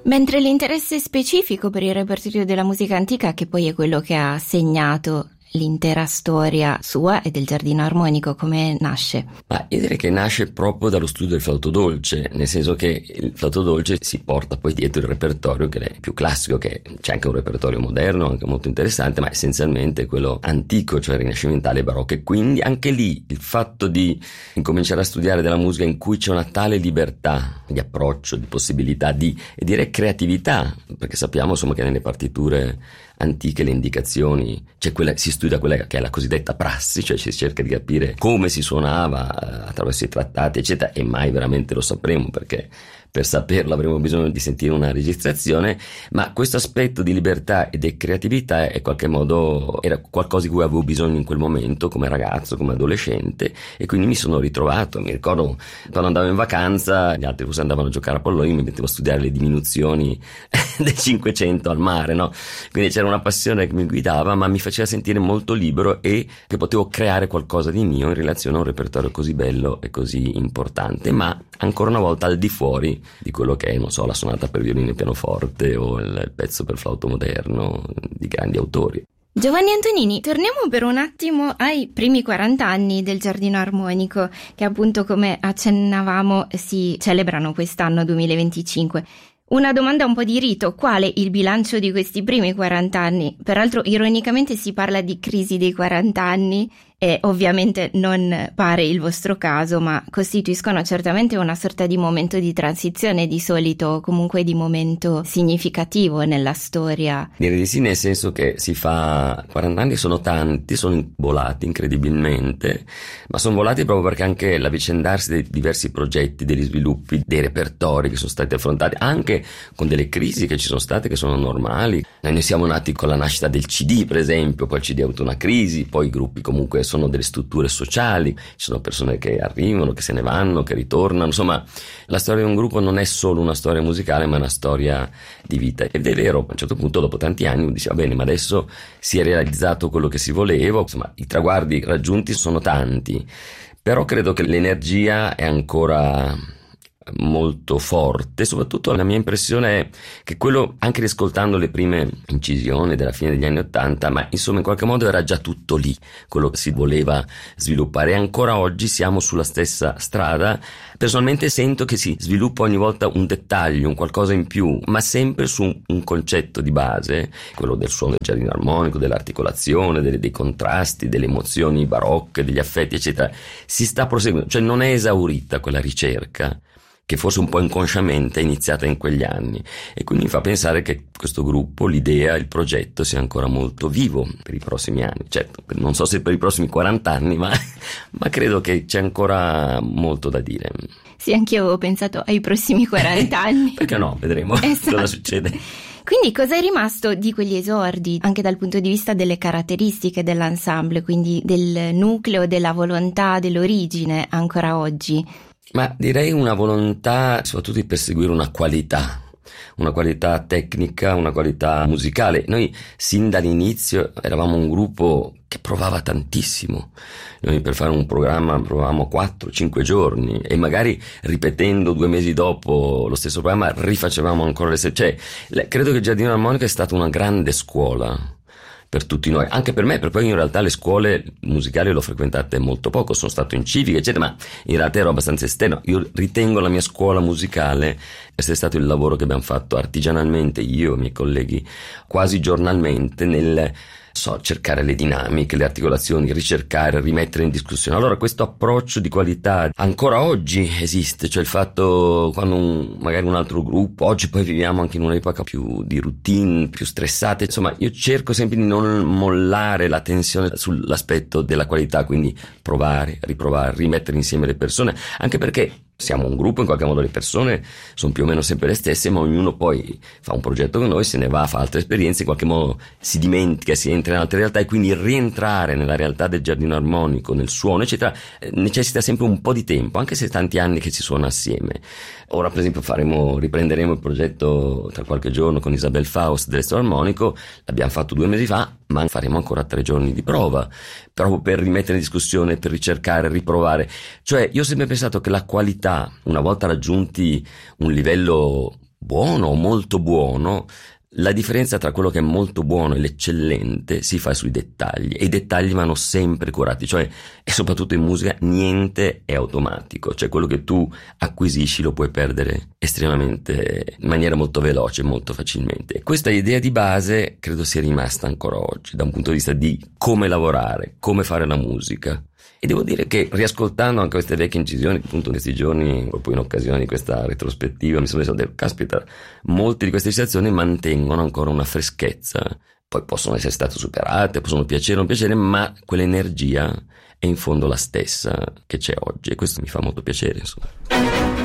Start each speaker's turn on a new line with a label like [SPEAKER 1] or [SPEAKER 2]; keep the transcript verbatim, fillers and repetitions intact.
[SPEAKER 1] Mentre l'interesse specifico per il repertorio della musica antica, che poi è quello che ha segnato l'intera storia sua e del Giardino Armonico, come nasce?
[SPEAKER 2] Ma io direi che nasce proprio dallo studio del flauto dolce, nel senso che il flauto dolce si porta poi dietro il repertorio che è più classico, che c'è anche un repertorio moderno, anche molto interessante, ma essenzialmente quello antico, cioè rinascimentale e barocco. E quindi anche lì il fatto di incominciare a studiare della musica in cui c'è una tale libertà di approccio, di possibilità, di e direi creatività, perché sappiamo insomma che nelle partiture antiche le indicazioni, cioè quella, si studia quella che è la cosiddetta prassi, cioè si cerca di capire come si suonava attraverso i trattati eccetera, e mai veramente lo sapremo, perché per saperlo avremo bisogno di sentire una registrazione, ma questo aspetto di libertà e di creatività è in qualche modo era qualcosa di cui avevo bisogno in quel momento come ragazzo, come adolescente, e quindi mi sono ritrovato. Mi ricordo quando andavo in vacanza, gli altri forse andavano a giocare a pallone, io mi mettevo a studiare le diminuzioni del cinquecento al mare, no? Quindi c'era una passione che mi guidava, ma mi faceva sentire molto libero e che potevo creare qualcosa di mio in relazione a un repertorio così bello e così importante, ma ancora una volta al di fuori di quello che è, non so, la sonata per violino e pianoforte o il pezzo per flauto moderno di grandi autori.
[SPEAKER 1] Giovanni Antonini, torniamo per un attimo ai primi quaranta anni del Giardino Armonico, che appunto, come accennavamo, si celebrano quest'anno duemilaventicinque. Una domanda un po' di rito: quale il bilancio di questi primi quaranta anni? Peraltro ironicamente si parla di crisi dei quaranta anni e ovviamente non pare il vostro caso, ma costituiscono certamente una sorta di momento di transizione, di solito comunque di momento significativo nella storia.
[SPEAKER 2] Direi di sì, nel senso che si fa quaranta anni, sono tanti, sono volati incredibilmente, ma sono volati proprio perché anche l'avvicendarsi dei diversi progetti, degli sviluppi, dei repertori che sono stati affrontati, anche con delle crisi che ci sono state, che sono normali. Noi siamo nati con la nascita del C D, per esempio, poi il C D ha avuto una crisi, poi i gruppi comunque sono delle strutture sociali, ci sono persone che arrivano, che se ne vanno, che ritornano, insomma la storia di un gruppo non è solo una storia musicale, ma è una storia di vita. Ed è vero, a un certo punto dopo tanti anni uno dice va bene, ma adesso si è realizzato quello che si voleva, insomma i traguardi raggiunti sono tanti, però credo che l'energia è ancora molto forte. Soprattutto la mia impressione è che quello, anche riascoltando le prime incisioni della fine degli anni Ottanta, ma insomma in qualche modo era già tutto lì, quello che si voleva sviluppare, e ancora oggi siamo sulla stessa strada. Personalmente sento che si sviluppa ogni volta un dettaglio, un qualcosa in più, ma sempre su un, un concetto di base, quello del suono del giardino armonico, dell'articolazione, delle, dei contrasti, delle emozioni barocche, degli affetti eccetera. Si sta proseguendo, cioè non è esaurita quella ricerca che forse un po' inconsciamente è iniziata in quegli anni, e quindi mi fa pensare che questo gruppo, l'idea, il progetto sia ancora molto vivo per i prossimi anni. Certo, non so se per i prossimi quaranta anni, ma, ma credo che c'è ancora molto da dire.
[SPEAKER 1] Sì, anch'io avevo pensato ai prossimi quaranta anni.
[SPEAKER 2] Perché no, vedremo
[SPEAKER 1] esatto.
[SPEAKER 2] Cosa succede.
[SPEAKER 1] Quindi cosa è rimasto di quegli esordi, anche dal punto di vista delle caratteristiche dell'ensemble, quindi del nucleo, della volontà, dell'origine ancora oggi?
[SPEAKER 2] Ma direi una volontà soprattutto di perseguire una qualità, una qualità tecnica, una qualità musicale. Noi sin dall'inizio eravamo un gruppo che provava tantissimo. Noi per fare un programma provavamo quattro cinque giorni e magari ripetendo due mesi dopo lo stesso programma rifacevamo ancora le se- cioè credo che il Giardino Armonico è stata una grande scuola per tutti noi, anche per me, perché poi in realtà le scuole musicali le ho frequentate molto poco, sono stato in civica eccetera, ma in realtà ero abbastanza esterno. Io ritengo la mia scuola musicale essere stato il lavoro che abbiamo fatto artigianalmente io e i miei colleghi quasi giornalmente nel so, cercare le dinamiche, le articolazioni, ricercare, rimettere in discussione. Allora questo approccio di qualità ancora oggi esiste, cioè il fatto quando un, magari un altro gruppo, oggi poi viviamo anche in un'epoca più di routine, più stressate, insomma io cerco sempre di non mollare la tensione sull'aspetto della qualità, quindi provare, riprovare, rimettere insieme le persone, anche perché siamo un gruppo, in qualche modo le persone sono più o meno sempre le stesse, ma ognuno poi fa un progetto con noi, se ne va, fa altre esperienze, in qualche modo si dimentica, si entra in altre realtà, e quindi rientrare nella realtà del giardino armonico, nel suono eccetera, necessita sempre un po' di tempo, anche se tanti anni che si suona assieme. Ora per esempio faremo, riprenderemo il progetto tra qualche giorno con Isabel Faust dell'Estro Armonico, l'abbiamo fatto due mesi fa, ma faremo ancora tre giorni di prova, proprio per rimettere in discussione, per ricercare, riprovare. Cioè io ho sempre pensato che la qualità, una volta raggiunti un livello buono o molto buono, la differenza tra quello che è molto buono e l'eccellente si fa sui dettagli, e i dettagli vanno sempre curati, cioè, e soprattutto in musica niente è automatico, cioè quello che tu acquisisci lo puoi perdere estremamente, in maniera molto veloce, molto facilmente. E questa idea di base credo sia rimasta ancora oggi, da un punto di vista di come lavorare, come fare la musica. E devo dire che, riascoltando anche queste vecchie incisioni, appunto in questi giorni, o poi in occasione di questa retrospettiva, mi sono detto, caspita, molte di queste situazioni mantengono ancora una freschezza. Poi possono essere state superate, possono piacere o non piacere, ma quell'energia è in fondo la stessa che c'è oggi, e questo mi fa molto piacere, insomma.